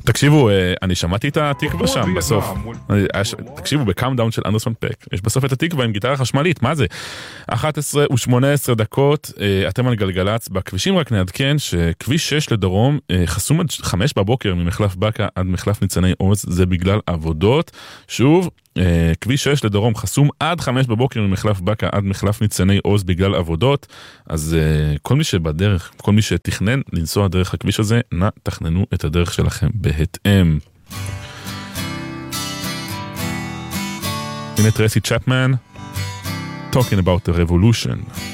תקשיבו, אני שמעתי את התקווה שם בסוף. תקשיבו, בקאונטדאון של אנדרסון פק, יש בסוף את התקווה עם גיטרה חשמלית, מה זה? 11:18 דקות, אתם על גלגלץ, בכבישים רק נעדכן שכביש 6 לדרום חסום עד 5 בבוקר ממחלף בקה עד מחלף ניצני עוז, זה בגלל עבודות. שוב, כביש 6 לדרום חסום עד 5 בבוקר ממחלף בקה עד מחלף ניצני עוז בגלל עבודות, אז כל מי שבדרך, כל מי שתכנן לנסוע דרך הכביש הזה, נא תכננו את הדרך שלכם בהתאם. הנה טרייסי צ'פמן, Talking about the Revolution.